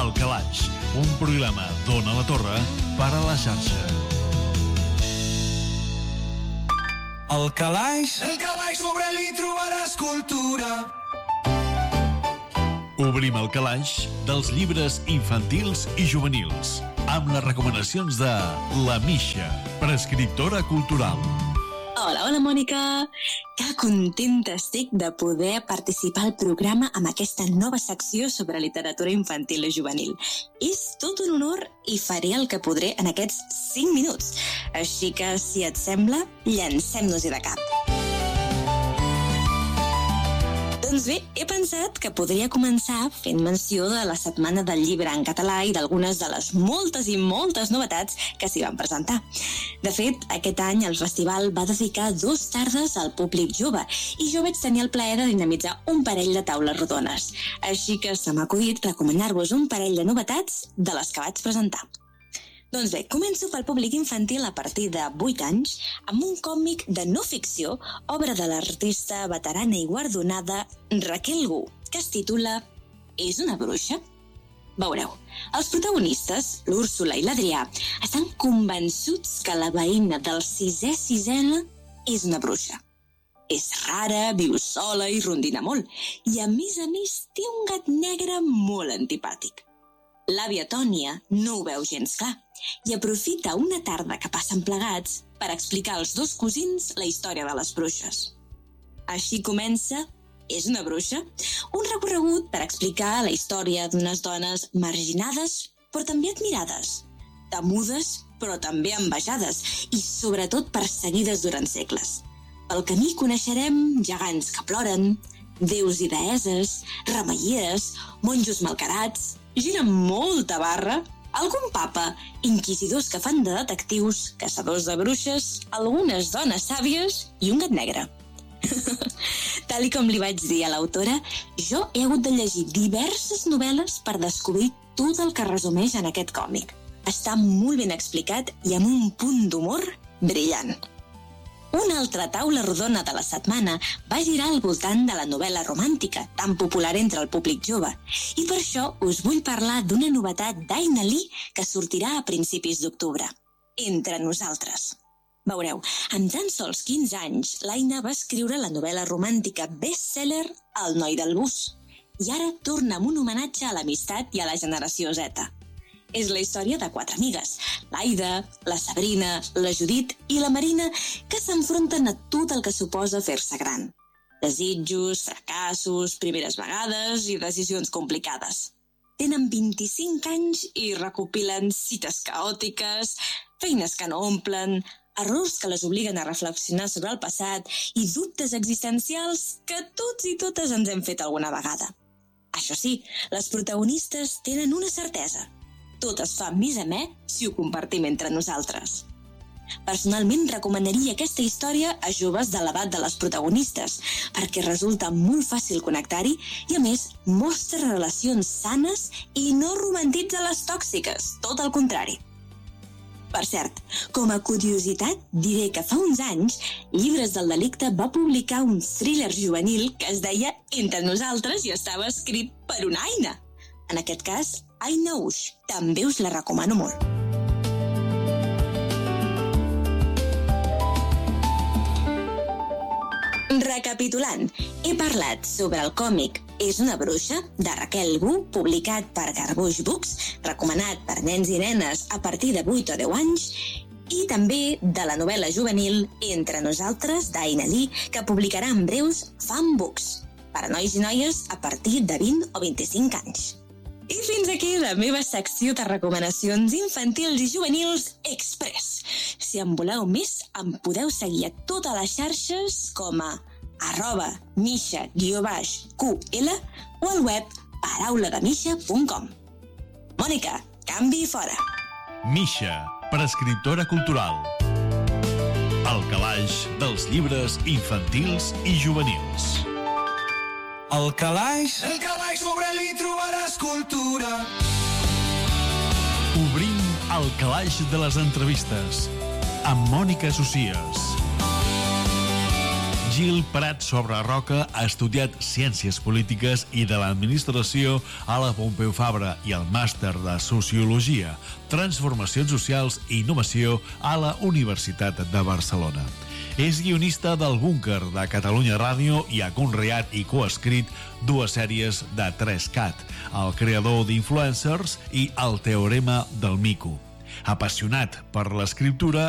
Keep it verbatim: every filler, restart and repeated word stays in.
El Calaix, un programa d'Ona la Torre per a la xarxa. El Calaix, el Calaix sobre-li trobaràs cultura. Obrim el calaix dels llibres infantils i juvenils amb les recomanacions de la Misha, prescriptora cultural. Hola, hola Mònica! Que contenta estic de poder participar al programa amb aquesta nova secció sobre literatura infantil i juvenil. És tot un honor i faré el que podré en aquests cinc minuts. Així que, si et sembla, llancem-nos-hi de cap. Doncs bé, he pensat que podria començar fent menció de la Setmana del Llibre en català i d'algunes de les moltes i moltes novetats que s'hi van presentar. De fet, aquest any el festival va dedicar dues tardes al públic jove i jo vaig tenir el plaer de dinamitzar un parell de taules rodones. Així que se m'ha acudit recomanar-vos un parell de novetats de les que vaig presentar. Doncs bé, començo pel públic infantil a partir de vuit anys amb un còmic de no ficció, obra de l'artista veterana i guardonada Raquel Gu, que es titula És una bruixa? Veureu, els protagonistes, l'Úrsula i l'Adrià, estan convençuts que la veïna del sisè sisena és una bruixa. És rara, viu sola i rondina molt, i a més a més té un gat negre molt antipàtic. L'àvia Tònia no ho veu gens clar i aprofita una tarda que passen plegats per explicar als dos cosins la història de les bruixes. Així comença És una bruixa? Un recorregut per explicar la història d'unes dones marginades però també admirades, temudes però també envejades i sobretot perseguides durant segles. Pel camí coneixerem gegants que ploren, déus i deesses, remeieres, monjos malcarats, gent amb molta barra, algun papa, inquisidors que fan de detectius, caçadors de bruixes, algunes dones sàvies i un gat negre. Tal i com li vaig dir a l'autora, jo he hagut de llegir diverses novel·les per descobrir tot el que resumeix en aquest còmic. Està molt ben explicat i amb un punt d'humor brillant. Una altra taula rodona de la setmana va girar al voltant de la novel·la romàntica, tan popular entre el públic jove. I per això us vull parlar d'una novetat d'Aina Lee que sortirà a principis d'octubre. Entre nosaltres. Veureu, amb tan sols quinze anys, l'Aina va escriure la novel·la romàntica best-seller El noi del bus. I ara torna amb un homenatge a l'amistat i a la generació Z. És la història de quatre amigues, l'Aida, la Sabrina, la Judit i la Marina, que s'enfronten a tot el que suposa fer-se gran. Desitjos, fracassos, primeres vegades i decisions complicades. Tenen vint-i-cinc anys i recopilen cites caòtiques, feines que no omplen, errors que les obliguen a reflexionar sobre el passat i dubtes existencials que tots i totes ens hem fet alguna vegada. Això sí, les protagonistes tenen una certesa. Tot es fa més amè si ho compartim entre nosaltres. Personalment recomanaria aquesta història a joves de l'edat de les protagonistes perquè resulta molt fàcil connectar-hi i a més mostra relacions sanes i no romantitza les tòxiques, tot el contrari. Per cert, com a curiositat diré que fa uns anys Llibres del Delicte va publicar un thriller juvenil que es deia Entre nosaltres i estava escrit per una Aina. En aquest cas, Aina Uix. També us la recomano molt. Recapitulant, he parlat sobre el còmic És una bruixa, de Raquel Gu, publicat per Garbuix Books, recomanat per nens i nenes a partir de vuit o deu anys, i també de la novel·la juvenil Entre nosaltres, d'Aina Lee, que publicarà en breus Fan Books, per a nois i noies a partir de vint o vint-i-cinc anys. I fins aquí la meva secció de recomanacions infantils i juvenils express. Si en voleu més, em podeu seguir a totes les xarxes com a arroba misha guió baix ql o al web paraula de misha punt com. Mònica, canvi fora. Misha, prescriptora cultural. El calaix dels llibres infantils i juvenils. El calaix, el calaix sobre-li trobaràs cultura. Obrim el calaix de les entrevistes amb Mònica Socias. Gil Prat sobre Roca ha estudiat Ciències Polítiques i de l'Administració a la Pompeu Fabra i el màster de Sociologia, Transformacions Socials i Innovació a la Universitat de Barcelona. És guionista del Búnquer de Catalunya Ràdio i ha conreat i coescrit dues sèries de tres cat, El creador d'influencers i El teorema del mico. Apassionat per l'escriptura,